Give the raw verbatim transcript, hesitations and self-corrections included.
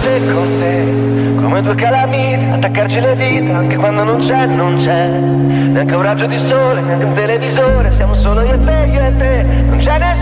te con te, come due calamiti, attaccarci le dita anche quando non c'è, non c'è neanche un raggio di sole, neanche un televisore, siamo solo io e te, io e te, non c'è nessuno.